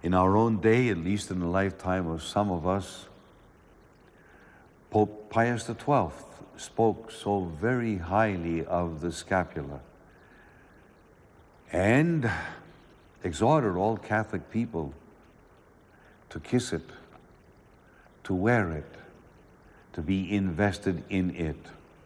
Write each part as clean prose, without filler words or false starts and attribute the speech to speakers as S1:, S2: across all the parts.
S1: In our own day, at least in the lifetime of some of us, Pope Pius XII spoke so very highly of the scapula and exhorted all Catholic people to kiss it, to wear it, to be invested in it.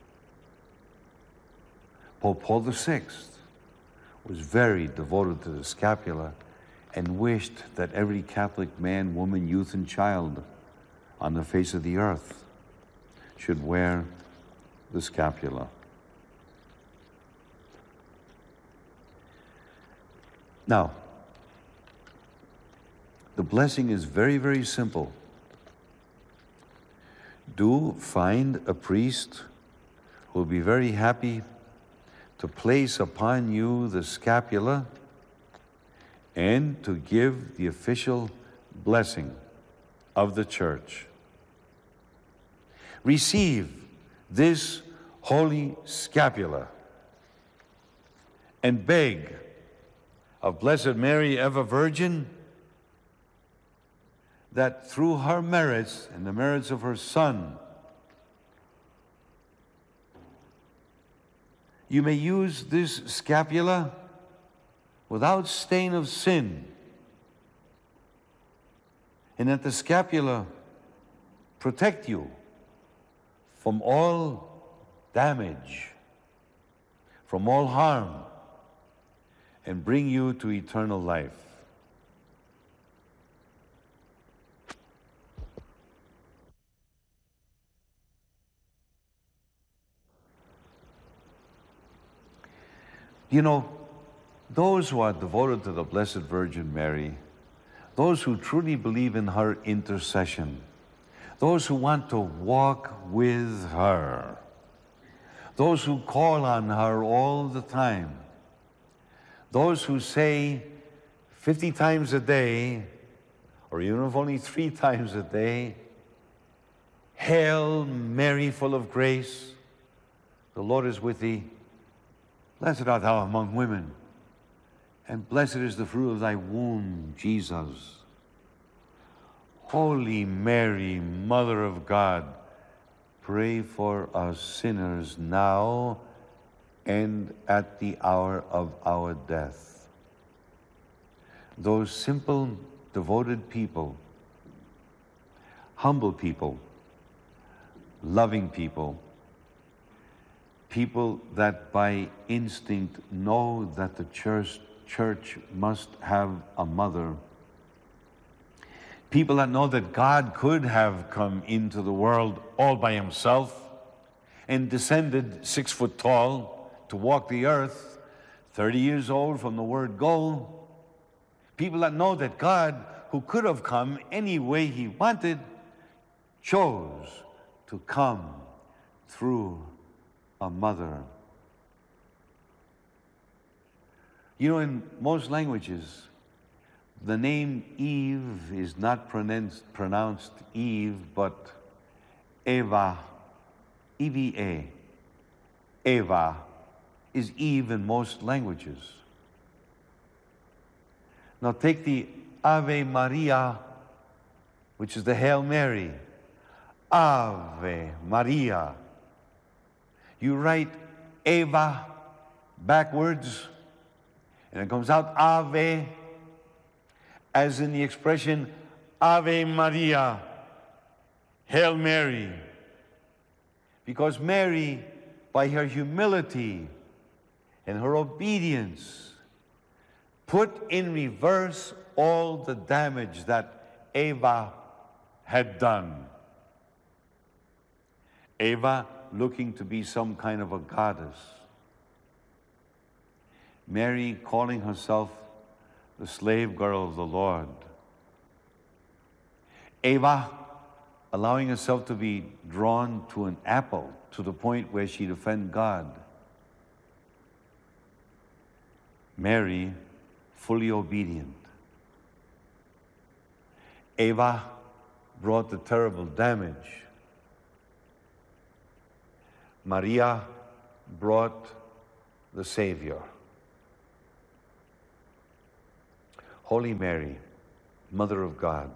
S1: Pope Paul VI was very devoted to the scapula and wished that every Catholic man, woman, youth, and child on the face of the earth should wear the scapula. Now, the blessing is very, very simple. Do find a priest who will be very happy to place upon you the scapula and to give the official blessing of the Church. Receive this holy scapula and beg of Blessed Mary, ever Virgin, that through her merits and the merits of her Son, you may use this scapula without stain of sin, and that the scapula protect you from all damage, from all harm, and bring you to eternal life. You know, those who are devoted to the Blessed Virgin Mary, those who truly believe in her intercession, those who want to walk with her, those who call on her all the time, those who say 50 times a day, or even if only 3 times a day, Hail Mary, full of grace, the Lord is with thee. Blessed art thou among women, and blessed is the fruit of thy womb, Jesus. Holy Mary, Mother of God, pray for us sinners now and at the hour of our death. Those simple, devoted people, humble people, loving people, people that by instinct know that the church must have a mother. People that know that God could have come into the world all by himself and descended 6 foot tall to walk the earth, 30 years old from the word go. People that know that God, who could have come any way he wanted, chose to come through a mother. You know, in most languages, the name Eve is not pronounced Eve, but Eva, E-V-A. Eva is Eve in most languages. Now take the Ave Maria, which is the Hail Mary. Ave Maria. You write Eva backwards, and it comes out Ave, as in the expression Ave Maria, Hail Mary. Because Mary, by her humility and her obedience, put in reverse all the damage that Eva had done. Eva looking to be some kind of a goddess. Mary calling herself the slave girl of the Lord. Eva allowing herself to be drawn to an apple to the point where she'd offend God. Mary, fully obedient. Eva brought the terrible damage. Maria brought the Savior. Holy Mary, Mother of God,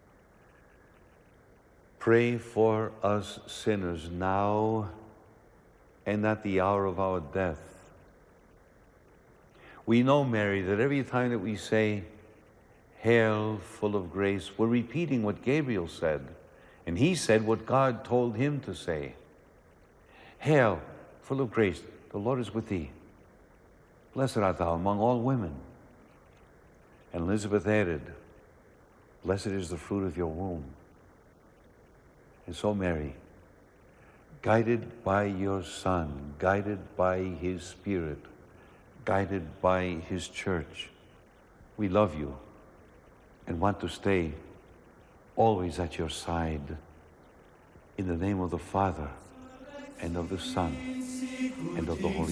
S1: pray for us sinners now and at the hour of our death. We know, Mary, that every time that we say, Hail, full of grace, we're repeating what Gabriel said. And he said what God told him to say. Hail, full of grace, the Lord is with thee. Blessed art thou among all women. And Elizabeth added, Blessed is the fruit of your womb. And so, Mary, guided by your Son, guided by his Spirit, guided by his church, we love you and want to stay always at your side. In the name of the Father, and of the Son, and of the Holy Spirit.